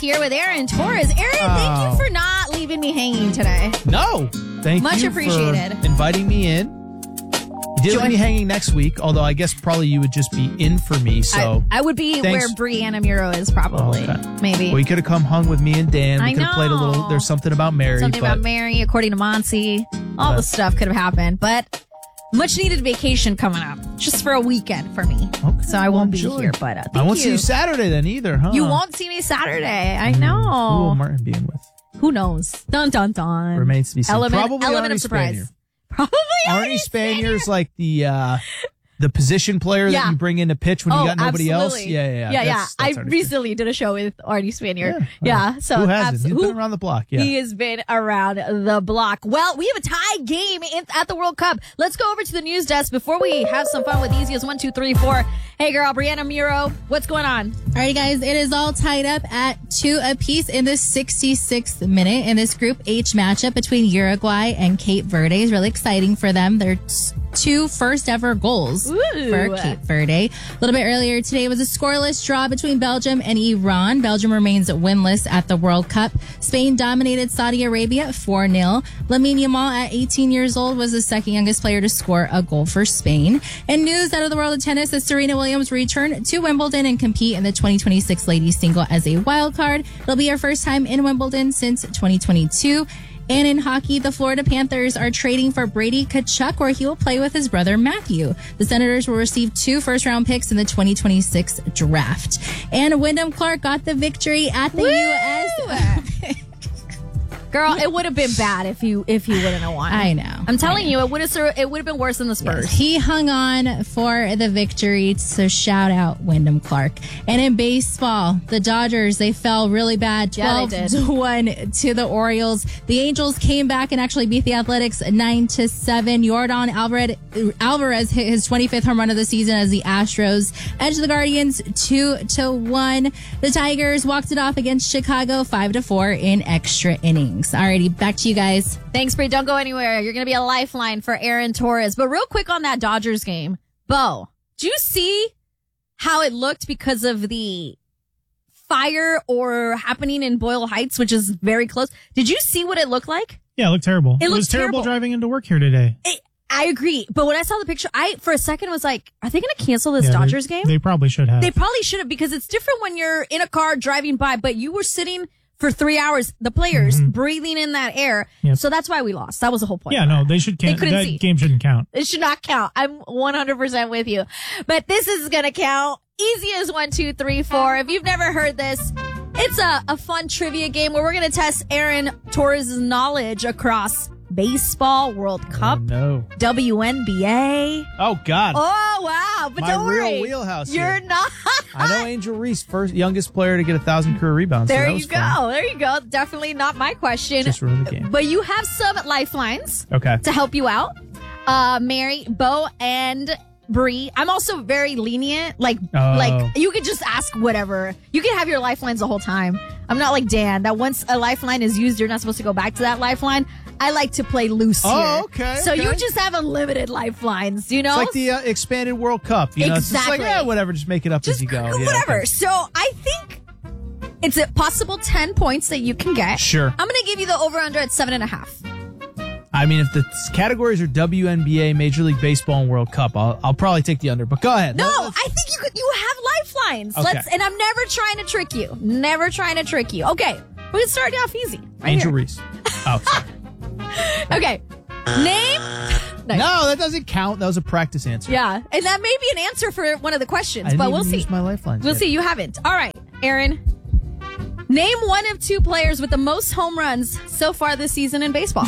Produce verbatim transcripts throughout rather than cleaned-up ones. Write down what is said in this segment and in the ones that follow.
here with Aaron Torres. Aaron, Oh. thank you for not leaving me hanging today. No. Thank Much you appreciated. for inviting me in. You did Join- leave me hanging next week, although I guess probably you would just be in for me. So I, I would be Thanks. where Brianna Muro is probably. Okay. Maybe. Well, you could have come hung with me and Dan. We I could have played a know. little. There's something about Mary. Something but about Mary, according to Monty. All the But- stuff could have happened, but much needed vacation coming up, just for a weekend for me. Okay, So I won't be enjoy. here, but uh, thank I won't you. see you Saturday then either, huh? You won't see me Saturday. I Who will know. Martin be in with? Who knows? Dun dun dun. Remains to be seen. Element, Probably element Arnie of surprise. Spanier. Probably Arnie Spanier's like the uh, the position player Yeah. that you bring in to pitch when oh, you got nobody else. absolutely. Yeah, yeah, yeah. yeah. yeah. That's- that's I Arnie recently did a show with Arnie Spanier. Yeah, Yeah. well, so who hasn't? abs- He's who- been around the block. Yeah. He has been around the block. Well, we have a tie game in, at the World Cup. Let's go over to the news desk before we have some fun with Easy as one, two, three, four. Hey, girl, Brianna Muro, what's going on? All right, guys, it is all tied up at two apiece in the sixty-sixth minute in this Group H matchup between Uruguay and Cape Verde. Is really exciting for them. They're t- two first ever goals Ooh. for Cape Verde. A little bit earlier today was a scoreless draw between Belgium and Iran. Belgium remains winless at the World Cup. Spain dominated Saudi Arabia four nil. Lamine Yamal at eighteen years old was the second youngest player to score a goal for Spain. And news out of the world of tennis that Serena Williams returned to Wimbledon and compete in the twenty twenty-six ladies single as a wild card. It'll be her first time in Wimbledon since twenty twenty-two. And in hockey, the Florida Panthers are trading for Brady Tkachuk, where he will play with his brother Matthew. The Senators will receive two first-round picks in the twenty twenty-six draft. And Wyndham Clark got the victory at the Woo! U S Girl, it would have been bad if you if you wouldn't have won. I know. I'm telling you, it would have it would have been worse than the Spurs. He hung on for the victory, so shout out Wyndham Clark. And in baseball, the Dodgers, they fell really bad, Yeah, twelve they did. to one to the Orioles. The Angels came back and actually beat the Athletics nine to seven. Yordan Alvarez, Alvarez hit his twenty-fifth home run of the season as the Astros edged the Guardians two to one. The Tigers walked it off against Chicago five to four in extra innings. Alrighty, back to you guys. Thanks, Brie. Don't go anywhere. You're going to be a lifeline for Aaron Torres. But real quick on that Dodgers game, Bo, do you see how it looked because of the fire or happening in Boyle Heights, which is very close? Did you see what it looked like? Yeah, it looked terrible. It It, looked was terrible, terrible. driving into work here today. It, I agree. But when I saw the picture, I, for a second, was like, are they going to cancel this Yeah, they- Dodgers game? They probably should have. They probably should have, because it's different when you're in a car driving by, but you were sitting for three hours, the players breathing in that air. Yep. So that's why we lost. That was the whole point. yeah, no, they should They can couldn't That see. game shouldn't count. It should not count. I'm one hundred percent with you. But this is going to count. Easy as one, two, three, four. If you've never heard this, it's a, a fun trivia game where we're going to test Aaron Torres' knowledge across baseball, World Cup, Oh, no. W N B A. Oh, God. Oh, wow. But My don't real worry. wheelhouse You're here. not. I know Angel Reese, first youngest player to get a thousand career rebounds. so There that you was go. fun. There you go. Definitely not my question. Just ruined the game. But you have some lifelines Okay. to help you out. Uh, Mary, Bo, and Bree. I'm also very lenient. Like, Oh. like you could just ask whatever. You can have your lifelines the whole time. I'm not like Dan, that once a lifeline is used, you're not supposed to go back to that lifeline. I like to play loose here. Oh, okay, So you okay. just have unlimited lifelines, you know? It's like the uh, expanded World Cup. You know, it's just like, Exactly. yeah, whatever, just make it up just as you go. Yeah, whatever. okay. So I think it's a possible ten points that you can get. Sure. I'm going to give you the over under at seven and a half. I mean, if the categories are W N B A, Major League Baseball, and World Cup, I'll, I'll probably take the under. But go ahead. No, Let's- I think you could. You have lifelines. Okay. Let's. And I'm never trying to trick you. Never trying to trick you. Okay, we're gonna start off easy. Right Angel here. Reese. Oh, sorry. Okay, name. Nice. No, that doesn't count. That was a practice answer. Yeah, and that may be an answer for one of the questions, I didn't but even we'll see. use my lifelines We'll yet. see. You haven't. All right, Aaron. Name one of two players with the most home runs so far this season in baseball.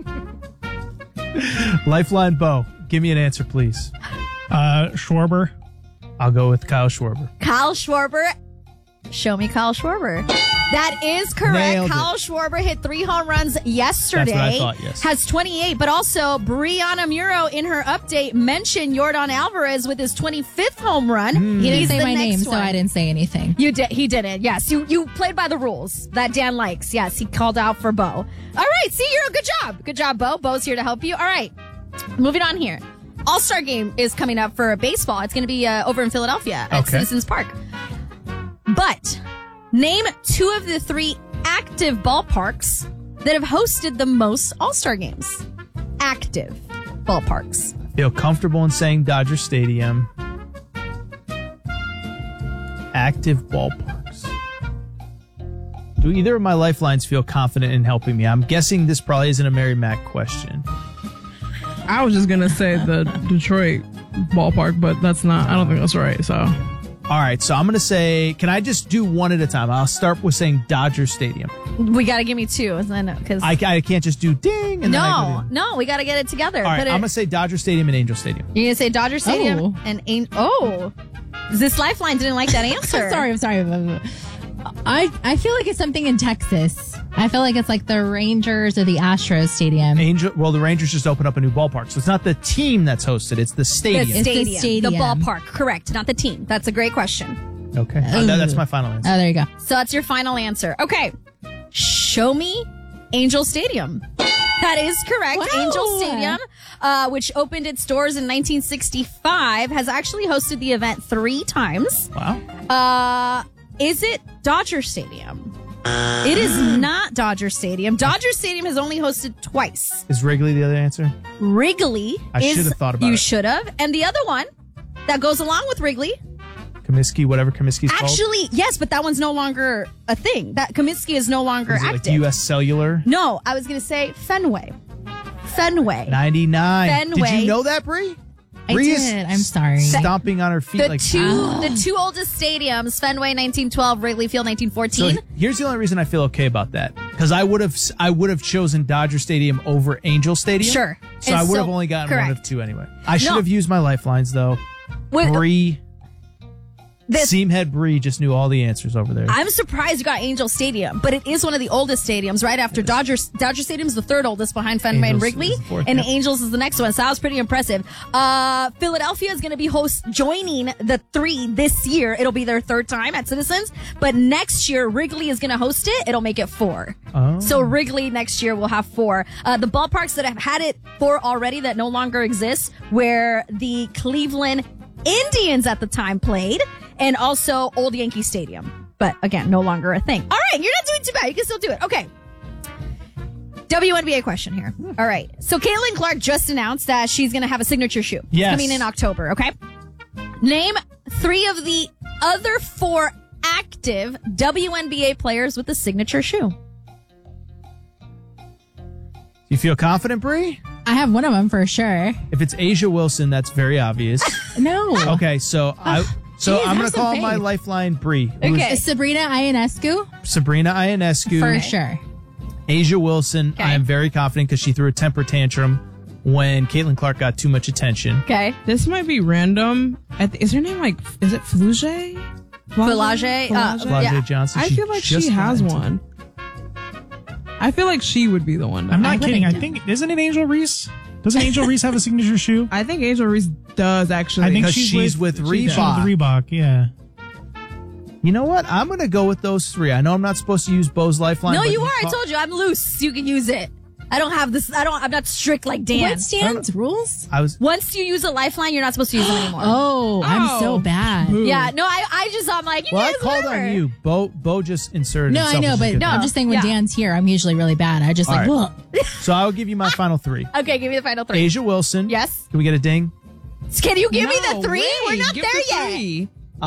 Lifeline Bo. Give me an answer, please. Uh, Schwarber. I'll go with Kyle Schwarber. Kyle Schwarber. Show me Kyle Schwarber. That is correct. Nailed it. Kyle Schwarber hit three home runs yesterday. That's what I thought, yes. Has twenty-eight, but also Brianna Muro in her update mentioned Yordan Alvarez with his twenty-fifth home run. He didn't He's say the my next name, so one. I didn't say anything. You did. He didn't. Yes, you you played by the rules that Dan likes. Yes, he called out for Bo. All right. See, you're a good job. Good job, Bo. Bo's here to help you. All right. Moving on here. All-Star game is coming up for baseball. It's going to be uh, over in Philadelphia at Okay. Citizens Park. But Name two of the three active ballparks that have hosted the most All-Star games. Active ballparks. I feel comfortable in saying Dodger Stadium. Active ballparks. Do either of my lifelines feel confident in helping me? I'm guessing this probably isn't a Mary Mac question. I was just going to say the Detroit ballpark, but that's not, I don't think that's right, so. All right, so I'm going to say, can I just do one at a time? I'll start with saying Dodger Stadium. We got to give me two. Because I, I can't just do ding. And then I No, go to- no, we got to get it together. All right, Put it- I'm going to say Dodger Stadium and Angel Stadium. You're going to say Dodger Stadium Oh. and An- Oh. This lifeline didn't like that answer. I'm sorry, I'm sorry. I, I feel like it's something in Texas. I feel like it's like the Rangers or the Astros stadium. Angel. Well, the Rangers just opened up a new ballpark, so it's not the team that's hosted; it's the The stadium. It's the stadium, the stadium. ballpark. Correct, not the team. That's a great question. Okay, Uh, that- that's my final answer. Oh, there you go. So that's your final answer. Okay. Show me Angel Stadium. That is correct. Wow. Angel Stadium, uh, which opened its doors in nineteen sixty-five, has actually hosted the event three times. Wow. Uh, is it Dodger Stadium? It is not Dodger Stadium. Dodger Stadium has only hosted twice. Is Wrigley the other answer? Wrigley I is... should have thought about You it. should have. And the other one that goes along with Wrigley... Comiskey, whatever Comiskey's called. Actually, yes, but that one's no longer a thing. That Comiskey is no longer Is it like active. U S Cellular? No, I was going to say Fenway. Fenway. ninety-nine. Fenway. Did you know that, Bree? I Bree is did. I'm sorry. stomping on her feet The like two the two oldest stadiums, Fenway nineteen twelve, Wrigley Field nineteen So fourteen. here's the only reason I feel okay about that, because I would have I would have chosen Dodger Stadium over Angel Stadium. Sure. So And I would so- have only gotten one of correct. two anyway. I should No. have used my lifelines though. Wait, Bree, this- Seamhead Bree just knew all the answers over there. I'm surprised you got Angel Stadium, but it is one of the oldest stadiums right after Dodgers. Dodger Stadium's the third oldest behind Fenway and Angels Wrigley, is the fourth, and yep. Angels is the next one. So that was pretty impressive. Uh, Philadelphia is going to be host joining the three this year. It'll be their third time at Citizens, but next year Wrigley is going to host it. It'll make it four. Oh. So Wrigley next year will have four. Uh, the ballparks that have had it four already that no longer exist, where the Cleveland Indians at the time played, and also Old Yankee Stadium. But again, no longer a thing. All right, you're not doing too bad. You can still do it. Okay. W N B A question here. All right. So Caitlin Clark just announced that she's going to have a signature shoe. It's Yes. coming in October, okay? Name three of the other four active W N B A players with the signature shoe. You feel confident, Bree? I have one of them for sure. If it's Asia Wilson, that's very obvious. No. Okay, so I so Jeez, I'm have gonna some call faith. my lifeline Bree. Who is Okay. Sabrina Ionescu Sabrina Ionescu. for sure. Asia Wilson, Okay. I am very confident because she threw a temper tantrum when Caitlin Clark got too much attention. Okay. This might be random. I th- is her name like, is it Flauge? Flauge? Uh, Flauge Yeah. Johnson. I she feel like just she has got into- one. I feel like she would be the one. to I'm have not it. kidding. I think isn't it Angel Reese? Doesn't Angel Reese have a signature shoe? I think Angel Reese does actually. I think Because she's, she's with she does. Reebok. With Reebok, yeah. You know what? I'm gonna go with those three. I know I'm not supposed to use Bo's lifeline. No, but you he are. I call- told you. I'm loose. You can use it. I don't have this. I don't. I'm not strict like Dan. What stands rules? I was. Once you use a lifeline, you're not supposed to use them anymore. Oh, I'm Oh. so bad. Boo. Yeah, no, I, I just, I'm like, you Well, I guys, called whatever. on you. Bo, Bo just inserted. No, I himself know, as a but good No. I'm just saying when Yeah. Dan's here, I'm usually really bad. I just All like, right. well, So I'll give you my final three. Okay, give me the final three. Asia Wilson. Yes. Can we get a ding? Can you give me the No three? way. We're not Give there the yet. three.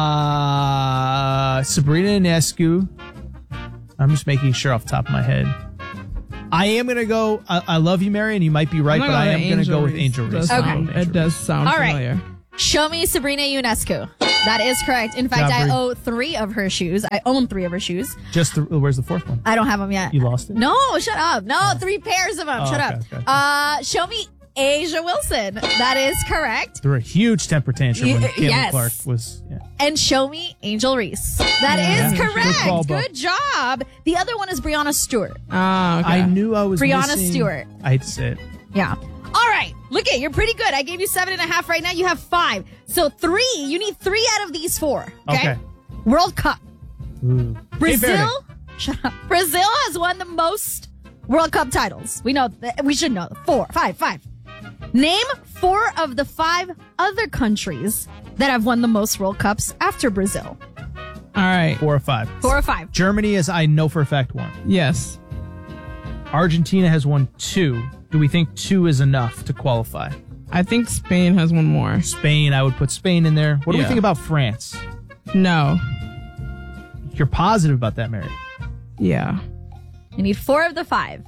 Uh, Sabrina Ionescu. I'm just making sure off the top of my head. I am gonna go. I, I love you, Mary, and you might be right, I'm but gonna I go am with gonna Angel go with Reese. Angel Reese. Does I'm Okay. gonna sound- go with It Angel does sound All right. familiar. Show me Sabrina Ionescu. That is correct. In fact, Job, I Bree. owe three of her shoes. I own three of her shoes. Reese. Just the, where's the fourth one? I don't have them yet. You lost it? No, shut up. No, three pairs of them. Oh, shut okay, up. okay, okay. Uh, show me Asia Wilson. That is correct. Threw a huge temper tantrum when You- Caitlin yes. Clark was. Yeah. And show me Angel Reese. That is Yeah. correct. Good call, Bo. Good job. The other one is Brianna Stewart. Ah, okay. I knew I was Brianna missing- Stewart. I hate to say it. Yeah. All right. Look at, you're pretty good. I gave you seven and a half. Right now you have five. So three, you need three out of these four. Okay. Okay. World Cup. Ooh. Hey, Brazil. Verde. Shut up. Brazil has won the most World Cup titles. We know that. We should know. Four, five, five. Name four of the five other countries that have won the most World Cups after Brazil. All right. Four or five. Four or five. Germany, as I know for a fact, won. Yes. Argentina has won two. Do we think two is enough to qualify? I think Spain has one more. Spain, I would put Spain in there. What do we Yeah. think about France? No. You're positive about that, Mary? Yeah. You need four of the five.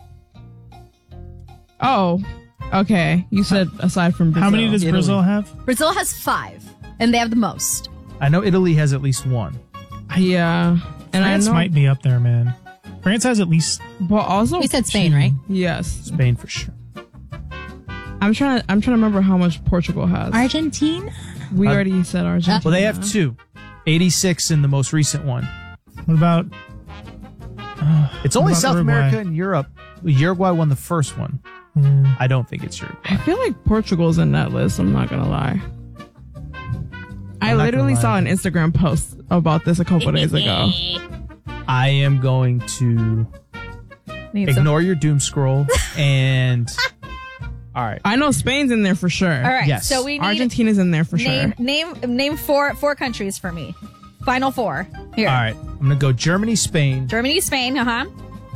Oh. Okay. You said aside from Brazil. How many does Italy. Brazil have? Brazil has five, and they have the most. I know Italy has at least one. Yeah. And France I know, might be up there, man. France has at least. but also We said Spain, right? yes. Spain for sure. I'm trying. I'm trying to remember how much Portugal has. Argentina? we Uh, already said Argentina. Well, they have two. eighty-six in the most recent one. What about? It's only about South Uruguay? America and Europe. Uruguay won the first one. Mm, I don't think it's Uruguay. I feel like Portugal's in that list. I'm not gonna lie. I I'm not literally gonna saw lie. an Instagram post about this a couple days ago. I am going to Need some- ignore your doom scroll and. All right. I know Spain's in there for sure. All right. Yes. So we need Argentina's in there for name sure. name name four four countries for me. Final four. Here. All right. I'm going to go Germany, Spain. Germany, Spain. Uh huh.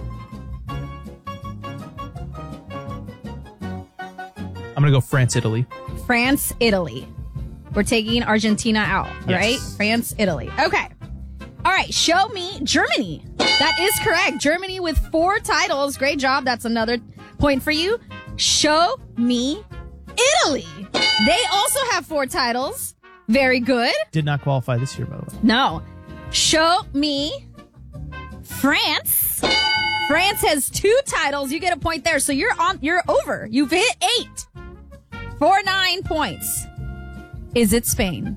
I'm going to go France, Italy. France, Italy. We're taking Argentina out, Yes. right? France, Italy. Okay. All right. Show me Germany. That is correct. Germany with four titles. Great job. That's another point for you. Show me Italy. They also have four titles. Very good. Did not qualify this year, by the way. No. Show me France. France has two titles. You get a point there. So you're on you're over. You've hit eight. For nine points. Is it Spain?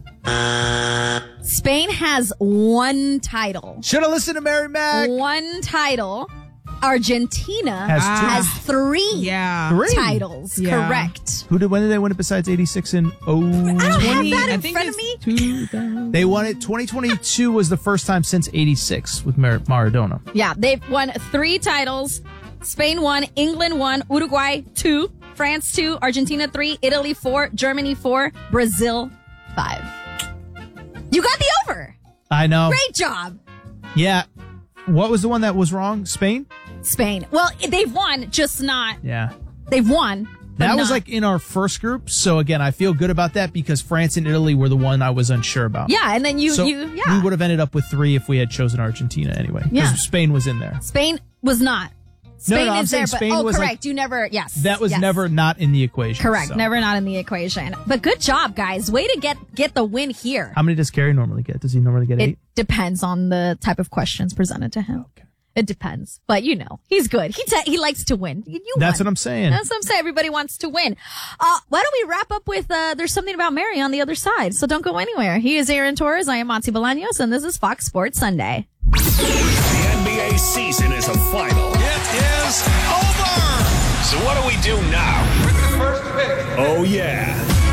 Spain has one title. Should have listened to Mary Mac. One title. Argentina Has has, two. three Yeah. Three. titles. Yeah. Correct. Who did? When did they win it besides eighty-six and oh? I don't have that I in think front of it's me. two thousand. They won it. twenty twenty-two was the first time since eighty-six with Mar- Maradona. Yeah, they've won three titles. Spain won, England won, Uruguay two, France two, Argentina three, Italy four, Germany four, Brazil five. You got the over. I know. Great job. Yeah. What was the one that was wrong? Spain? Spain. Well, they've won, just not. Yeah. They've won. but That was not- like in our first group. So again, I feel good about that because France and Italy were the one I was unsure about. Yeah, and then you, so you, yeah. we would have ended up with three if we had chosen Argentina anyway. Because Yeah. Spain was in there. Spain was not. Spain no, I'm is there, saying but Spain oh, was like- correct. you never. Yes, That was yes. never not in the equation. correct. so. Never not in the equation. But good job, guys. Way to get get the win here. How many does Carrie normally get? Does he normally get It eight? depends on the type of questions presented to him. Okay. It depends, but you know he's good. He te- he likes to win. You you That's won. what I'm saying. That's what I'm saying. Everybody wants to win. Uh, why don't we wrap up with uh, there's something about Mary on the other side. So don't go anywhere. He is Aaron Torres. I am Monty Bolaños, and this is Fox Sports Sunday. The N B A season is a final. It is over. So what do we do now? With the first pick. Oh, yeah.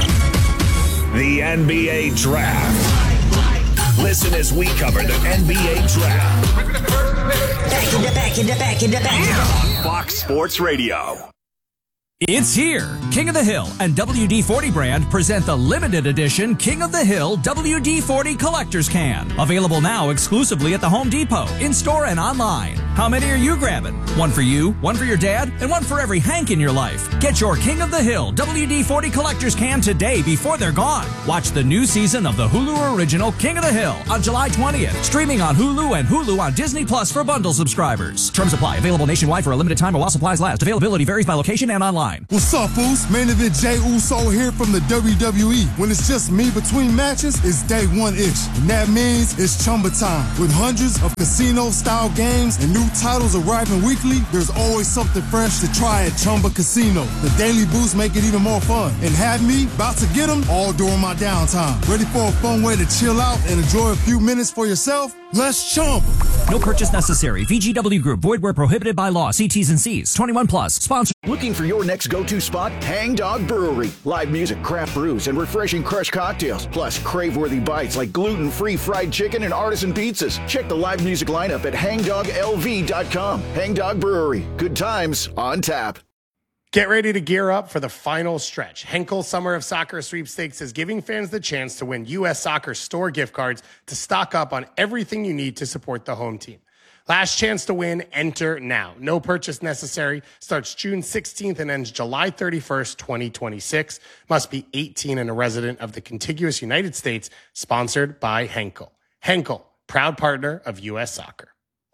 The N B A Draft. Listen as we cover the N B A Draft. With the first pick. Back in the back in the back in the back. On Fox Sports Radio. It's here. King of the Hill and W D forty brand present the limited edition King of the Hill W D forty Collector's Can. Available now exclusively at the Home Depot, in-store and online. How many are you grabbing? One for you, one for your dad, and one for every Hank in your life. Get your King of the Hill W D forty Collector's Can today before they're gone. Watch the new season of the Hulu original King of the Hill on July twentieth. Streaming on Hulu and Hulu on Disney Plus for bundle subscribers. Terms apply. Available nationwide for a limited time while supplies last. Availability varies by location and online. What's up, Foos? Main event Jay Uso here from the W W E. When it's just me between matches, it's day one-ish. And that means it's Chumba time. With hundreds of casino-style games and new titles arriving weekly, there's always something fresh to try at Chumba Casino. The daily boosts make it even more fun. And have me about to get them all during my downtime. Ready for a fun way to chill out and enjoy a few minutes for yourself? Let's Chumba. No purchase necessary. V G W Group. Void where prohibited by law. See T's and C's. twenty-one plus. Sponsor. Looking for your next go-to spot? Hang Dog Brewery. Live music, craft brews, and refreshing crushed cocktails. Plus, crave-worthy bites like gluten-free fried chicken and artisan pizzas. Check the live music lineup at hang dog L V dot com. Hang Dog Brewery. Good times on tap. Get ready to gear up for the final stretch. Henkel Summer of Soccer Sweepstakes is giving fans the chance to win U S Soccer store gift cards to stock up on everything you need to support the home team. Last chance to win, enter now. No purchase necessary. Starts June sixteenth and ends July thirty-first, twenty twenty-six. Must be eighteen and a resident of the contiguous United States. Sponsored by Henkel. Henkel, proud partner of U S Soccer.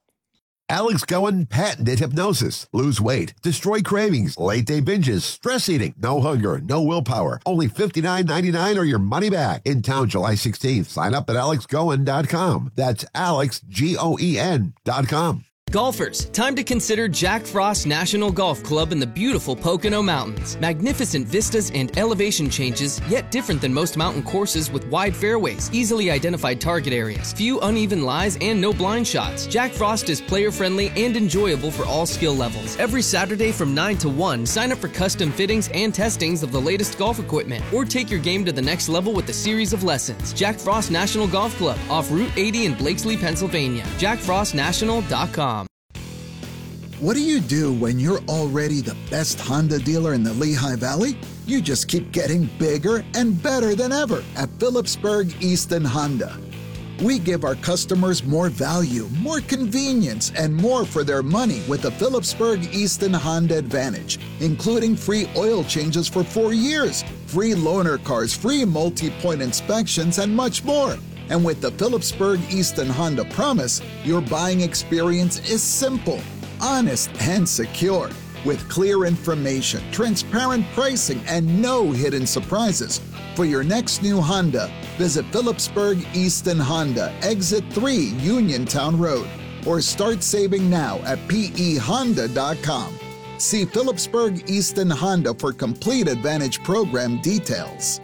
Alex Goen patented hypnosis. Lose weight, destroy cravings, late day binges, stress eating, no hunger, no willpower. Only fifty-nine ninety-nine or your money back. In town July sixteenth. Sign up at alex goen dot com. That's Alex, G O E N dot com. Golfers, time to consider Jack Frost National Golf Club in the beautiful Pocono Mountains. Magnificent vistas and elevation changes, yet different than most mountain courses with wide fairways, easily identified target areas, few uneven lies, and no blind shots. Jack Frost is player-friendly and enjoyable for all skill levels. Every Saturday from nine to one, sign up for custom fittings and testings of the latest golf equipment, or take your game to the next level with a series of lessons. Jack Frost National Golf Club, off Route eighty in Blakesley, Pennsylvania. jack frost national dot com. What do you do when you're already the best Honda dealer in the Lehigh Valley? You just keep getting bigger and better than ever at Phillipsburg Easton Honda. We give our customers more value, more convenience, and more for their money with the Phillipsburg Easton Honda Advantage, including free oil changes for four years, free loaner cars, free multi-point inspections, and much more. And with the Phillipsburg Easton Honda Promise, your buying experience is simple, honest, and secure, with clear information, transparent pricing, and no hidden surprises. For your next new Honda, visit Phillipsburg Easton Honda, Exit three, Uniontown Road, or start saving now at P E honda dot com. See Phillipsburg Easton Honda for complete Advantage program details.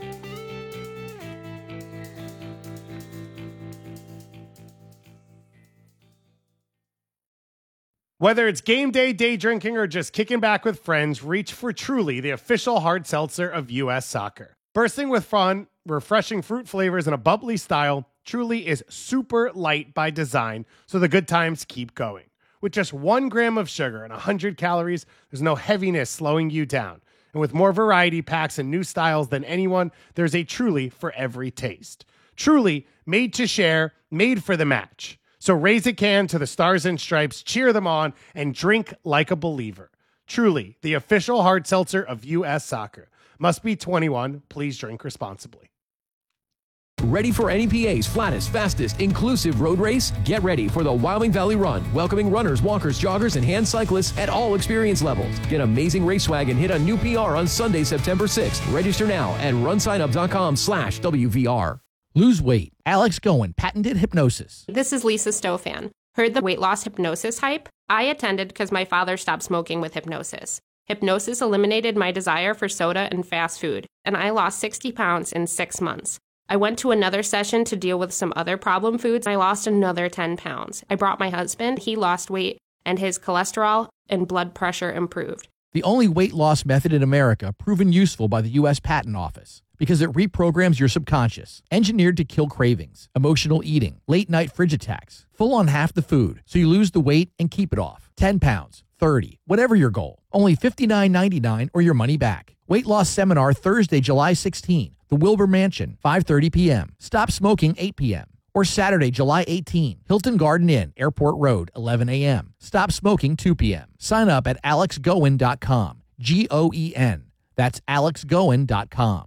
Whether it's game day, day drinking, or just kicking back with friends, reach for Truly, the official hard seltzer of U S Soccer. Bursting with fun, refreshing fruit flavors, and a bubbly style, Truly is super light by design, so the good times keep going. With just one gram of sugar and one hundred calories, there's no heaviness slowing you down. And with more variety packs and new styles than anyone, there's a Truly for every taste. Truly, made to share, made for the match. So raise a can to the Stars and Stripes, cheer them on, and drink like a believer. Truly, the official hard seltzer of U S Soccer. Must be twenty-one. Please drink responsibly. Ready for N E P A's flattest, fastest, inclusive road race? Get ready for the Wyoming Valley Run, welcoming runners, walkers, joggers, and hand cyclists at all experience levels. Get amazing race swag and hit a new P R on Sunday, September sixth. Register now at runsignup.com slash WVR. Lose weight. Alex Goen, patented hypnosis. This is Lisa Stofan. Heard the weight loss hypnosis hype? I attended because my father stopped smoking with hypnosis. Hypnosis eliminated my desire for soda and fast food, and I lost sixty pounds in six months. I went to another session to deal with some other problem foods. I lost another ten pounds. I brought my husband. He lost weight, and his cholesterol and blood pressure improved. The only weight loss method in America proven useful by the U S Patent Office because it reprograms your subconscious, engineered to kill cravings, emotional eating, late night fridge attacks, full on half the food, so you lose the weight and keep it off. ten pounds, thirty, whatever your goal. Only fifty-nine ninety-nine or your money back. Weight loss seminar Thursday, July sixteenth, the Wilbur Mansion, five thirty p.m. Stop smoking, eight p.m. Or Saturday, July eighteenth, Hilton Garden Inn, Airport Road, eleven a.m. Stop smoking, two p.m. Sign up at alex goen dot com. G O E N. That's alex goen dot com.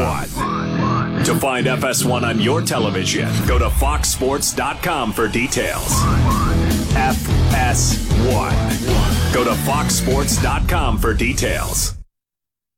One. To find F S one on your television, go to fox sports dot com for details. F S one. Go to fox sports dot com for details.